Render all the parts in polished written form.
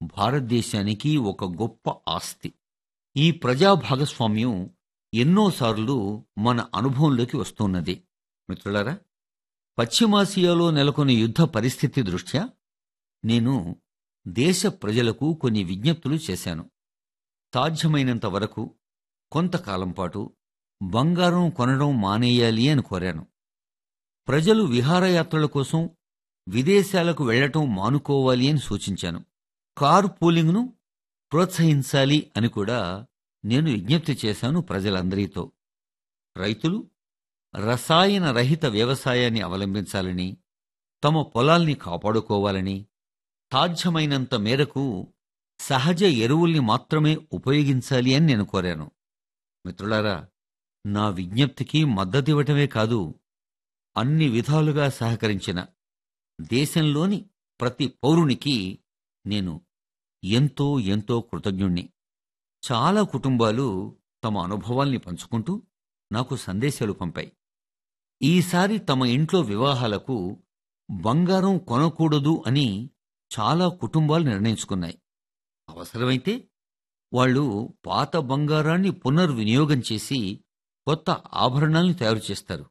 భారతదేశానికి ఒక గొప్ప ఆస్తి. ఈ ప్రజా భాగస్వామ్యం ఎన్నోసార్లు మన అనుభవంలోకి వస్తున్నది. మిత్రులారా, పశ్చిమాసియాలో నెలకొన్న యుద్ధ పరిస్థితి దృష్ట్యా నేను దేశ ప్రజలకు కొన్ని విజ్ఞప్తులు చేశాను. సాధ్యమైనంత వరకు కొంతకాలం పాటు బంగారం కొనడం మానేయాలి అని కోరాను. ప్రజలు విహారయాత్రల కోసం విదేశాలకు వెళ్లటం మానుకోవాలి అని సూచించాను. కార్ పూలింగ్ను ప్రోత్సహించాలి అని కూడా నేను విజ్ఞప్తి చేశాను ప్రజలందరితో. రైతులు రసాయన రహిత వ్యవసాయాన్ని అవలంబించాలని, తమ పొలాల్ని కాపాడుకోవాలని, సాధ్యమైనంత మేరకు సహజ ఎరువుల్ని మాత్రమే ఉపయోగించాలి అని నేను కోరాను. మిత్రులారా, నా విజ్ఞప్తికి మద్దతివ్వటమే కాదు, అన్ని విధాలుగా సహకరించిన దేశంలోని ప్రతి పౌరునికి నేను ఎంతో ఎంతో కృతజ్ఞుణ్ణి. చాలా కుటుంబాలు తమ అనుభవాల్ని పంచుకుంటూ నాకు సందేశాలు పంపాయి. ఈసారి తమ ఇంట్లో వివాహాలకు బంగారం కొనకూడదు అని చాలా కుటుంబాలు నిర్ణయించుకున్నాయి. అవసరమైతే వాళ్ళు పాత బంగారాన్ని పునర్వినియోగం చేసి కొత్త ఆభరణాల్ని తయారు చేస్తారు.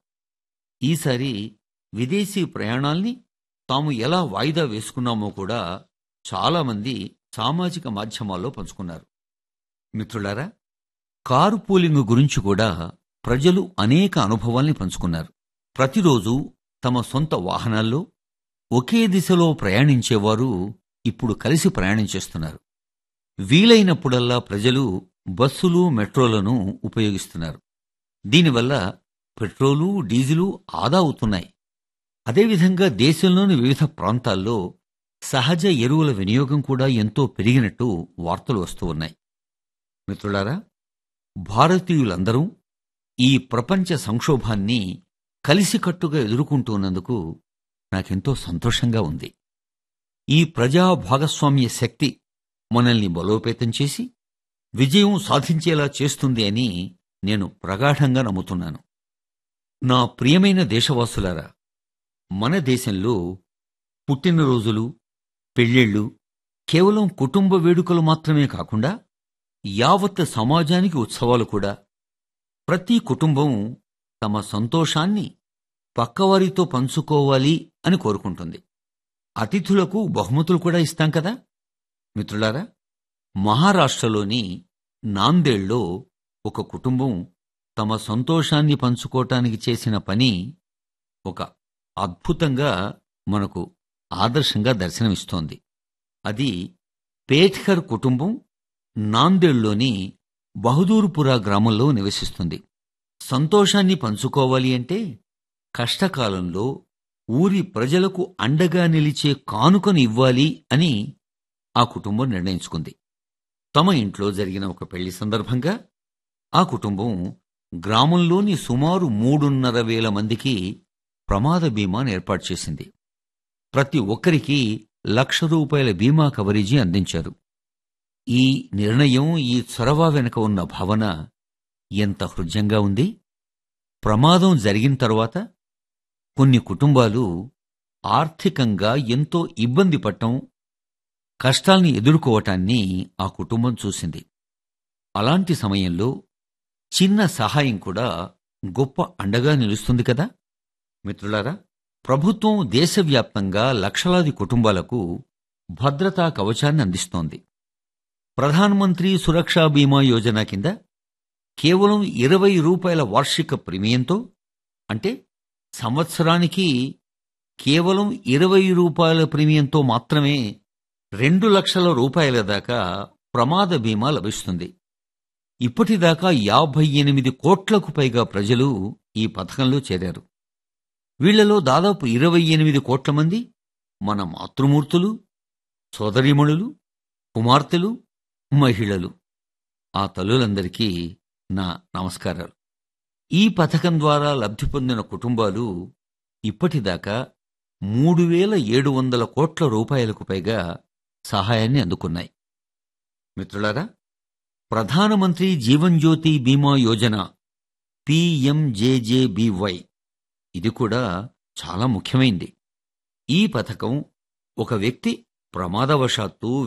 ఈసారి విదేశీ ప్రయాణాల్ని తాము ఎలా వాయిదా వేసుకున్నామో కూడా చాలామంది సామాజిక మాధ్యమాల్లో పంచుకున్నారు. మిత్రులారా, కారు పూలింగ్ గురించి కూడా ప్రజలు అనేక అనుభవాల్ని పంచుకున్నారు. ప్రతిరోజు తమ సొంత వాహనాల్లో ఒకే దిశలో ప్రయాణించేవారు ఇప్పుడు కలిసి ప్రయాణం చేస్తున్నారు. వీలైనప్పుడల్లా ప్రజలు బస్సులు, మెట్రోలను ఉపయోగిస్తున్నారు. దీనివల్ల పెట్రోలు, డీజిలు ఆదా అవుతున్నాయి. అదేవిధంగా దేశంలోని వివిధ ప్రాంతాల్లో సహజ ఎరువుల వినియోగం కూడా ఎంతో పెరిగినట్టు వార్తలు వస్తూ ఉన్నాయి. మిత్రులారా, భారతీయులందరూ ఈ ప్రపంచ సంక్షోభాన్ని కలిసికట్టుగా ఎదుర్కొంటున్నందుకు నాకెంతో సంతోషంగా ఉంది. ఈ ప్రజా భాగస్వామ్య శక్తి మనల్ని బలోపేతం చేసి విజయం సాధించేలా చేస్తుంది అని నేను ప్రగాఢంగా నమ్ముతున్నాను. నా ప్రియమైన దేశవాసులారా, మన దేశంలో పుట్టినరోజులు, పెళ్ళిళ్ళు కేవలం కుటుంబ వేడుకలు మాత్రమే కాకుండా యావత్ సమాజానికి ఉత్సవాలు కూడా. ప్రతి కుటుంబం తమ సంతోషాన్ని పక్కవారితో పంచుకోవాలి అని కోరుకుంటుంది. అతిథులకు బహుమతులు కూడా ఇస్తాం కదా. మిత్రులారా, మహారాష్ట్రలోని నాందేడ్లో ఒక కుటుంబం తమ సంతోషాన్ని పంచుకోవటానికి చేసిన పని ఒక అద్భుతంగా మనకు ఆదర్శంగా దర్శనమిస్తోంది. అది పేట్కర్ కుటుంబం నాందేడ్లోని బహదూర్పురా గ్రామంలో నివసిస్తుంది. సంతోషాన్ని పంచుకోవాలి అంటే కష్టకాలంలో ఊరి ప్రజలకు అండగా నిలిచే కానుకను ఇవ్వాలి అని ఆ కుటుంబం నిర్ణయించుకుంది. తమ ఇంట్లో జరిగిన ఒక పెళ్లి సందర్భంగా ఆ కుటుంబం గ్రామంలోని సుమారు 3,500 మందికి ప్రమాద బీమాను ఏర్పాటు చేసింది. ప్రతి ఒక్కరికి ₹1,00,000 బీమా కవరేజీ అందించారు. ఈ నిర్ణయం, ఈ చొరవ వెనుక ఉన్న భావన ఎంత హృద్యంగా ఉంది. ప్రమాదం జరిగిన తరువాత కొన్ని కుటుంబాలు ఆర్థికంగా ఎంతో ఇబ్బంది పడటం, కష్టాల్ని ఎదుర్కోవటాన్ని ఆ కుటుంబం చూసింది. అలాంటి సమయంలో చిన్న సహాయం కూడా గొప్ప అండగా నిలుస్తుంది కదా. మిత్రులారా, ప్రభుత్వం దేశవ్యాప్తంగా లక్షలాది కుటుంబాలకు భద్రతా కవచాన్ని అందిస్తోంది. ప్రధానమంత్రి సురక్షా బీమా యోజన కింద కేవలం ₹20 వార్షిక ప్రీమియంతో, అంటే సంవత్సరానికి కేవలం ₹20 ప్రీమియంతో మాత్రమే ₹2,00,000 దాకా ప్రమాద బీమా లభిస్తుంది. ఇప్పటిదాకా 58 కోట్లకు పైగా ప్రజలు ఈ పథకంలో చేరారు. వీళ్లలో దాదాపు 28 కోట్ల మంది మన మాతృమూర్తులు, సోదరీమణులు, కుమార్తెలు, మహిళలు. ఆ తల్లులందరికీ నా నమస్కారాలు. ఈ పథకం ద్వారా లబ్ధి పొందిన కుటుంబాలు ఇప్పటిదాకా ₹3,700 కోట్లకు పైగా సహాయాన్ని అందుకున్నాయి. మిత్రులారా, ప్రధానమంత్రి జీవన్ జ్యోతి బీమా యోజన PMJJBY ఇది కూడా చాలా ముఖ్యమైంది. ఈ పథకం ఒక వ్యక్తి ప్రమాదవశాత్తు